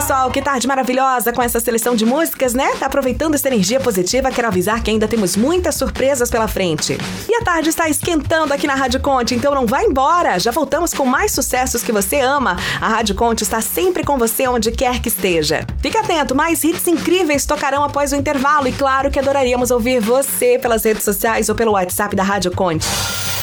pessoal, que tarde maravilhosa com essa seleção de músicas, né? Tá aproveitando essa energia positiva, quero avisar que ainda temos muitas surpresas pela frente. E a tarde está esquentando aqui na Rádio Conte, então não vai embora, já voltamos com mais sucessos que você ama. A Rádio Conte está sempre com você onde quer que esteja. Fique atento, mais hits incríveis tocarão após o intervalo e claro que adoraríamos ouvir você pelas redes sociais ou pelo WhatsApp da Rádio Conte.